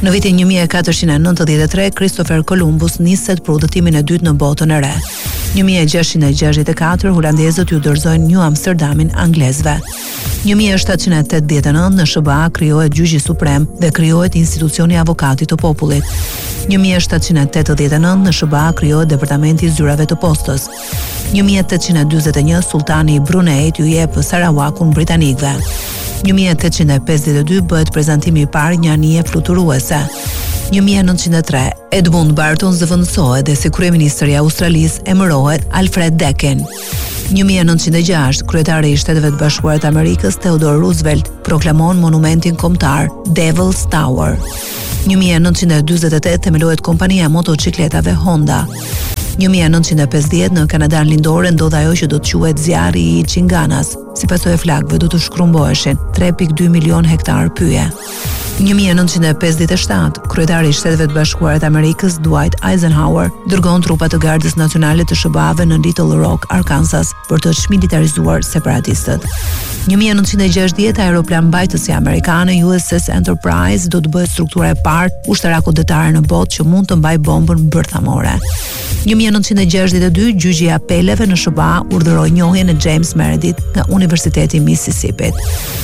Në vitin 1493, Christopher Columbus nisset për udhëtimin e dytë në botën e re. 1664, holandezët ju dorëzojnë New Amsterdamin anglezëve. 1789 në SBA krijohet Gjyqi Suprem dhe krijohet institucioni i avokatit të popullit. 1789 në SBA krijohet Departamenti i Zyrave të Postës. 1841 sultani i Bruneit ju jep Sarawakun britanikëve. 1852 bëhet prezantimi i parë një anije fluturuese. 1903 Edmund Barton zëvendësohet dhe si kryeministër i Australisë emërohet Alfred Deakin. 1906 kryetari i Shteteve të Bashkuara të Amerikës Theodore Roosevelt proklamon monumentin kombëtar Devil's Tower. 1948 themelohet kompania motocikletave Honda. 1950 në Kanadan lindore ndodh ajo që do të quhet zjarri i Chinganas. Si pasojë flakëve do të shkrumboheshin 3.2 milion hektar pyje. 1957 kryetari i Shteteve të Bashkuara të Amerikës Dwight Eisenhower dërgon trupa të Gardës Nacionale të SBA-ve në Little Rock, Arkansas për të çmilitarizuar separatistët. 1960 aeroplan mbajtësi amerikane USS Enterprise do të bëhet struktura e parë ushtarakudetare në botë që mund të mbajë bombën bërthamore. 1962 gjyqi i apeleve në SBA urdhëroi njohjen e James Meredith nga Universiteti i Mississippit.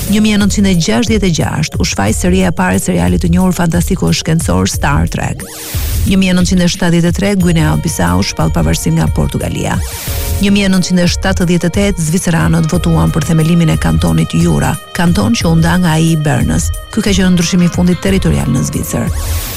1966 u shfaq seria e parë e serialit të njohur fantastiko shkencor Star Trek. 1973 Guinea-Bissau shpall pavarësinë nga Portugalia. 1978 zviceranët votuan për themelimin e kantonit Jura, kanton që u nda nga ai i Bernës. Ky ka qenë ndryshimi i fundit territorial në Zvicër.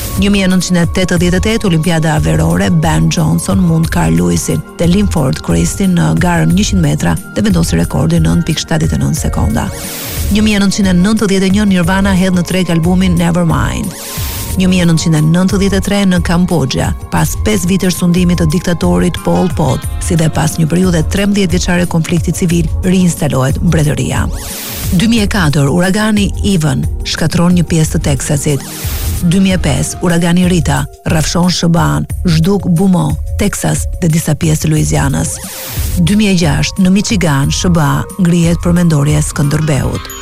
1988 Olimpiada Averore, Ben Johnson mund Carl Lewisin dhe Linford Christin në garën 100 metra dhe vendosi rekordin 9.79 sekonda. 1991 Nirvana hedh në treg albumin Nevermind. 1993 në Kambodja, pas 5 vitësh sundimit të diktatorit Pol Pot, si dhe pas një periudhe 13 vjeçare konflikti civil, riinstalohet mbretëria. 2004 uragani Ivan shkatron një pjesë të Teksasit. 2005 uragani Rita rrafshon SBA-n, zhduk Beaumont, Texas dhe disa pjesë të Louisianës. 2006 në Michigan SBA ngrihet përmendorja e Skënderbeut.